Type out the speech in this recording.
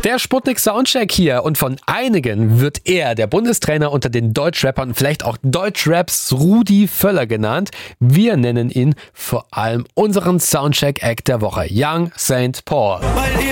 Der Sputnik Soundcheck hier und von einigen wird er der Bundestrainer unter den Deutschrappern, vielleicht auch Deutschraps Rudi Völler genannt. Wir nennen ihn vor allem unseren Soundcheck-Act der Woche, Young St. Paul.